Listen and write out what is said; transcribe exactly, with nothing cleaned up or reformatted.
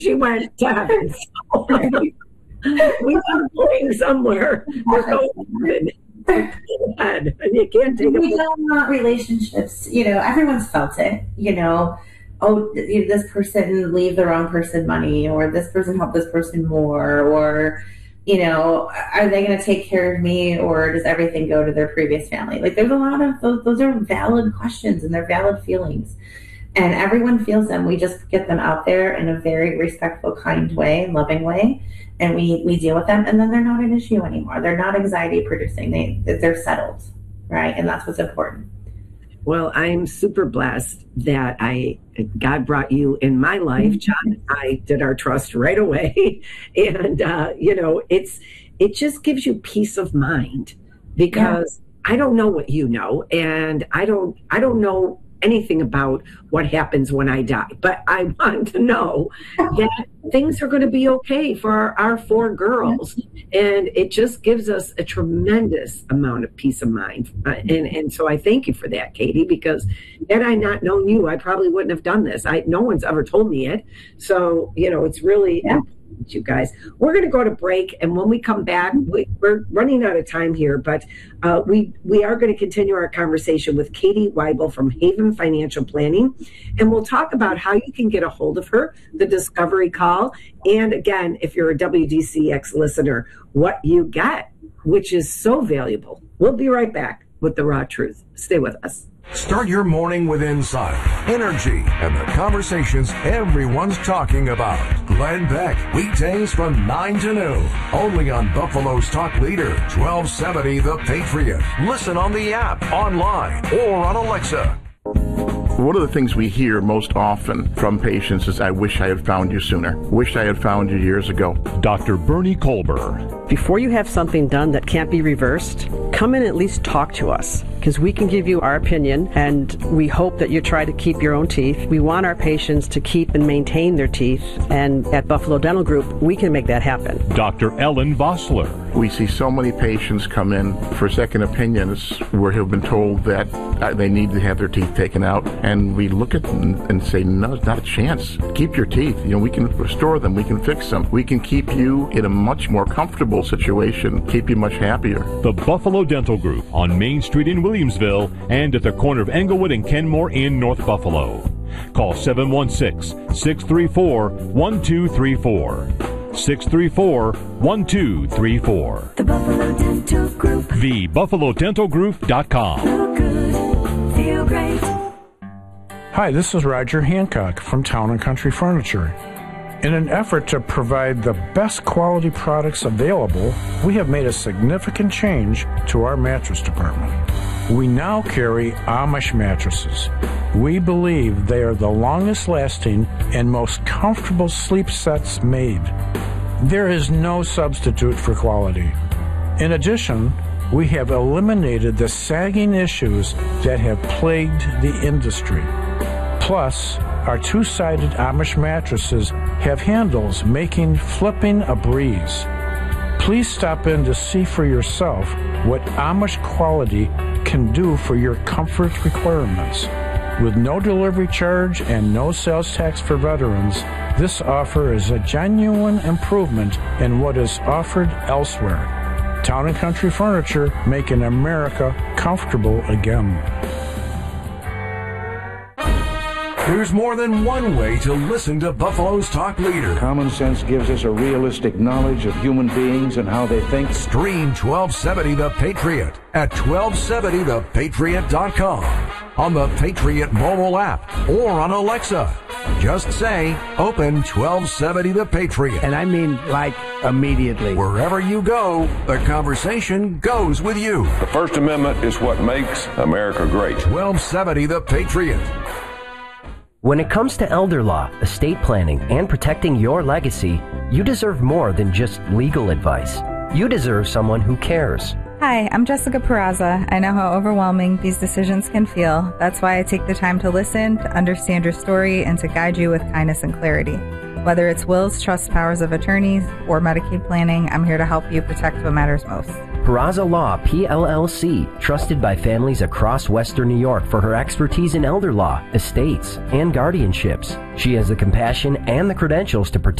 she went to heaven. So, we are going somewhere. There's no head, and you can't take we it. don't want relationships. You know, everyone's felt it. You know, oh, this person leave the wrong person money, or this person help this person more, or, you know, are they going to take care of me, or does everything go to their previous family? Like, there's a lot of those. Those are valid questions, and they're valid feelings. And everyone feels them. We just get them out there in a very respectful, kind way, loving way. And we, we deal with them, and then they're not an issue anymore. They're not anxiety producing. They, they're settled, right? And that's what's important. Well, I'm super blessed that I God brought you in my life, John. And I did our trust right away. And, uh, you know, it's it just gives you peace of mind, because yeah. I don't know what you know, and I don't I don't know anything about what happens when I die, but I want to know that things are going to be okay for our, our four girls. And it just gives us a tremendous amount of peace of mind. Uh, and, and so I thank you for that, Katie, because had I not known you, I probably wouldn't have done this. I, no one's ever told me it. So, you know, it's really yeah. important, you guys. We're going to go to break. And when we come back, we, we're running out of time here, but uh, we, we are going to continue our conversation with Katie Weibel from Haven Financial Planning. And we'll talk about how you can get a hold of her, the discovery call. And again, if you're a W D C X listener, what you get, which is so valuable. We'll be right back with The Raw Truth. Stay with us. Start your morning with insight, energy, and the conversations everyone's talking about. Glenn Beck, weekdays from nine to noon, only on Buffalo's Talk Leader, twelve seventy The Patriot. Listen on the app, online, or on Alexa. One of the things we hear most often from patients is, I wish I had found you sooner. Wish I had found you years ago. Doctor Bernie Kolber. Before you have something done that can't be reversed, come in and at least talk to us, because we can give you our opinion, and we hope that you try to keep your own teeth. We want our patients to keep and maintain their teeth, and at Buffalo Dental Group, we can make that happen. Doctor Ellen Vossler. We see so many patients come in for second opinions where have been told that they need to have their teeth taken out, and we look at them and say, no, it's not a chance. Keep your teeth. You know, we can restore them. We can fix them. We can keep you in a much more comfortable situation, keep you much happier. The Buffalo Dental Group on Main Street in Williamsville and at the corner of Englewood and Kenmore in North Buffalo. Call seven one six, six three four, one two three four. six three four, one two three four. The Buffalo Dental Group. the buffalo dental group dot com. Look good, feel great. Hi, this is Roger Hancock from Town and Country Furniture. In an effort to provide the best quality products available, we have made a significant change to our mattress department. We now carry Amish mattresses. We believe they are the longest lasting and most comfortable sleep sets made. There is no substitute for quality. In addition, we have eliminated the sagging issues that have plagued the industry. Plus, our two-sided Amish mattresses have handles making flipping a breeze. Please stop in to see for yourself what Amish quality can do for your comfort requirements. With no delivery charge and no sales tax for veterans, this offer is a genuine improvement in what is offered elsewhere. Town and Country Furniture, making America comfortable again. There's more than one way to listen to Buffalo's Talk Leader. Common sense gives us a realistic knowledge of human beings and how they think. Stream twelve seventy The Patriot at twelve seventy the patriot dot com, on the Patriot mobile app, or on Alexa. Just say, open twelve seventy The Patriot. And I mean, like, immediately. Wherever you go, the conversation goes with you. The First Amendment is what makes America great. twelve seventy The Patriot. When it comes to elder law, estate planning, and protecting your legacy, you deserve more than just legal advice. You deserve someone who cares. Hi, I'm Jessica Peraza. I know how overwhelming these decisions can feel. That's why I take the time to listen, to understand your story, and to guide you with kindness and clarity. Whether it's wills, trusts, powers of attorneys, or Medicaid planning, I'm here to help you protect what matters most. Peraza Law, P L L C, trusted by families across Western New York for her expertise in elder law, estates, and guardianships. She has the compassion and the credentials to protect